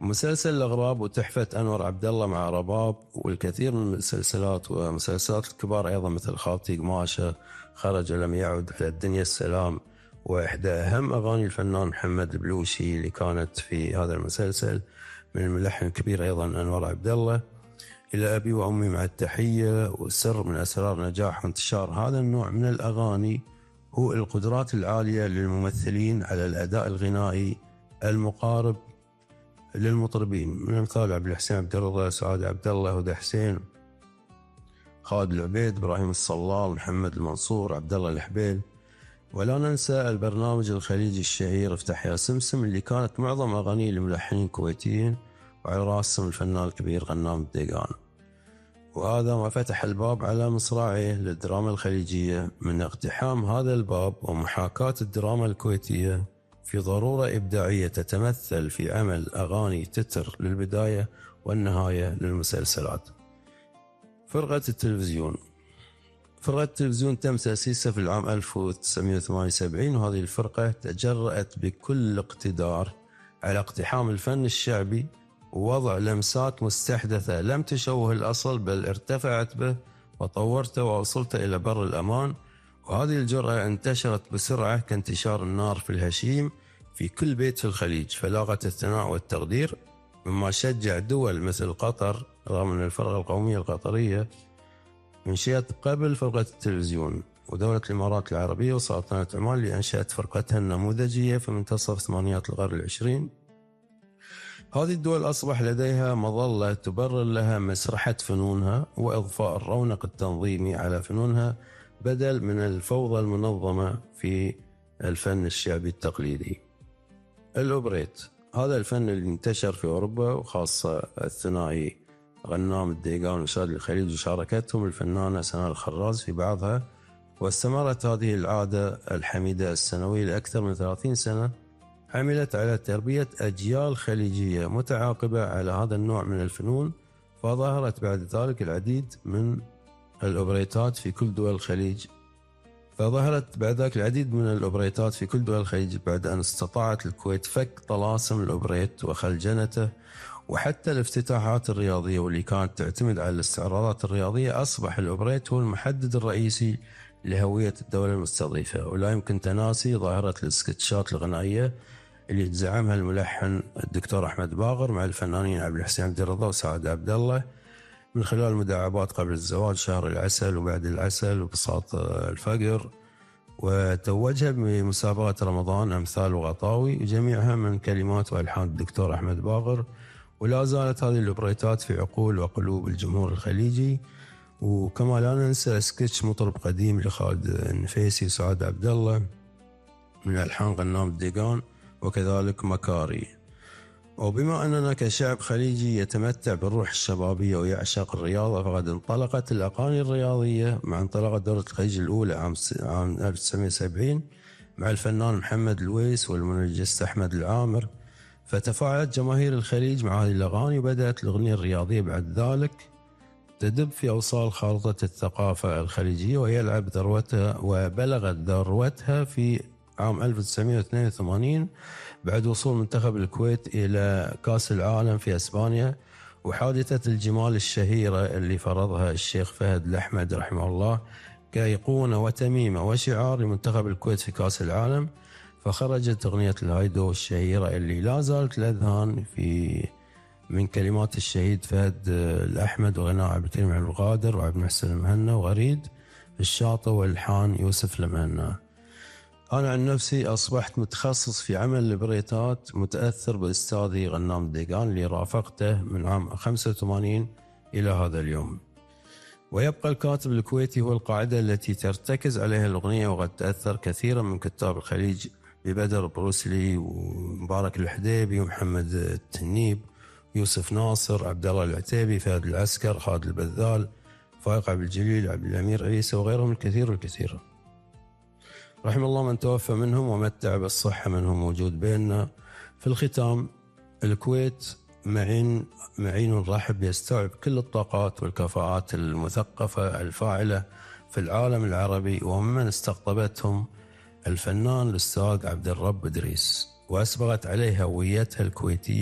مسلسل الأغراب وتحفة أنور عبد الله مع رباب، والكثير من المسلسلات ومسلسلات الكبار أيضا مثل خالتي قماشة، خرج ولم يعد، على الدنيا السلام، وإحدى أهم أغاني الفنان محمد البلوشي اللي كانت في هذا المسلسل من الملحن الكبير أيضا أنور عبد الله. إلى أبي وأمي مع التحية. والسر من أسرار نجاح وانتشار هذا النوع من الأغاني هو القدرات العالية للممثلين على الأداء الغنائي المقارب للمطربين، من أمثال عبد الحسين عبد الرضا، سعاد عبد الله، هدى حسين، خالد العبيد، إبراهيم الصلال، محمد المنصور، عبد الله الحبيل. ولا ننسى البرنامج الخليجي الشهير افتح يا سمسم اللي كانت معظم أغانيه لملحنين كويتيين، وعلى راسهم الفنان الكبير غنام الديقان. وهذا ما فتح الباب على مصراعيه للدراما الخليجية. من اقتحام هذا الباب ومحاكاة الدراما الكويتية في ضرورة إبداعية تتمثل في عمل أغاني تتر للبداية والنهاية للمسلسلات. فرقة التلفزيون تم تأسيسها في العام 1978، وهذه الفرقة تجرأت بكل اقتدار على اقتحام الفن الشعبي ووضع لمسات مستحدثة لم تشوه الأصل بل ارتفعت به وطورته ووصلته إلى بر الأمان. وهذه الجرأة انتشرت بسرعة كانتشار النار في الهشيم في كل بيت في الخليج، فلاقت الثناء والتقدير، مما شجع دول مثل قطر رغم أن الفرقة القومية القطرية انشئت قبل فرقة التلفزيون، ودولة الإمارات العربية وسلطنة عمان اللي أنشأت فرقتها النموذجية في منتصف ثمانينات القرن العشرين. هذه الدول أصبح لديها مظلة تبرر لها مسرحة فنونها وإضفاء الرونق التنظيمي على فنونها بدل من الفوضى المنظمة في الفن الشعبي التقليدي. الأوبريت، هذا الفن اللي انتشر في أوروبا، وخاصة الثنائي غنام الديقان وشاد الخليج وشاركتهم الفنانة سناء الخراز في بعضها. واستمرت هذه العادة الحميدة السنوية لأكثر من 30 سنة، عملت على تربية أجيال خليجية متعاقبة على هذا النوع من الفنون، فظهرت بعد ذلك العديد من الأوبريتات في كل دول الخليج. بعد أن استطاعت الكويت فك طلاسم الأوبريت وخلجنته. وحتى الافتتاحات الرياضية واللي كانت تعتمد على الاستعراضات الرياضية، أصبح الأوبريت هو المحدد الرئيسي لهوية الدولة المستضيفة. ولا يمكن تناسي ظاهرة السكتشات الغنائية اللي زعمها الملحن الدكتور أحمد باقر مع الفنانين عبد الحسين عبد الرضا وسعاد عبد الله من خلال مداعبات قبل الزواج، شهر العسل وبعد العسل، وبساط الفقر، وتوجها بمسابقة رمضان أمثال وغطاوي، جميعها من كلمات وألحان الدكتور أحمد باقر. ولا زالت هذه الأوبريتات في عقول وقلوب الجمهور الخليجي. وكما لا ننسى سكتش مطرب قديم لخالد النفيسي وسعاد عبد الله من ألحان غنام الديقان، وكذلك مكاري. وبما أننا كشعب خليجي يتمتع بالروح الشبابية ويعشق الرياضة، فقد انطلقت الأغاني الرياضية مع انطلاقة دورة الخليج الأولى عام 1970 مع الفنان محمد الويس والمنجست أحمد العامر. فتفاعلت جماهير الخليج مع هذه الأغاني، وبدأت الأغنية الرياضية بعد ذلك تدب في أوصال خارطة الثقافة الخليجية، ويلعب ذروتها وبلغت ذروتها في عام 1982 بعد وصول منتخب الكويت إلى كأس العالم في أسبانيا، وحادثة الجمال الشهيرة اللي فرضها الشيخ فهد الأحمد رحمه الله كأيقونة وتميمة وشعار لمنتخب الكويت في كأس العالم. فخرجت أغنية الهايدو الشهيرة اللي لا زالت الأذهان من كلمات الشهيد فهد الأحمد وغناء عبد الكريم عبد القادر وعبد المحسن المهنا وغريد الشاطئ والحان يوسف المهنا. أنا عن نفسي أصبحت متخصص في عمل البريتات، متأثر بأستاذي غنام الديقان اللي رافقته من عام 85 إلى هذا اليوم. ويبقى الكاتب الكويتي هو القاعدة التي ترتكز عليها الأغنية، وقد تأثر كثيرا من كتاب الخليج ببدر بروسلي ومبارك الحديبي ومحمد التنيب، يوسف ناصر، عبد الله العتيبي، فهد العسكر، خالد البذال، فايق عبد الجليل، عبد الأمير عيسى، وغيرهم الكثير والكثير. رحم الله من توفى منهم ومتع بالصحة منهم موجود بيننا. في الختام، الكويت معين رحب يستوعب كل الطاقات والكفاءات المثقفة الفاعلة في العالم العربي، وممن استقطبتهم الفنان الأستاذ عبد الرب إدريس، وأسبغت عليه هويتها الكويتية